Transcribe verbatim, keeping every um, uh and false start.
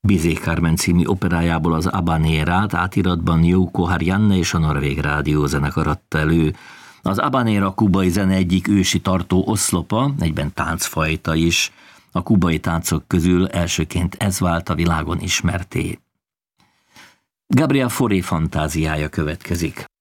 Bizet Carmen című operájából az Habanérát átiratban Jouko Harjanne és a Norvég Rádió zenekar adta elő. Az habanera kubai zene egyik ősi tartó oszlopa, egyben táncfajta is. A kubai táncok közül elsőként ez vált a világon ismertté. Gabriel Fauré fantáziája következik.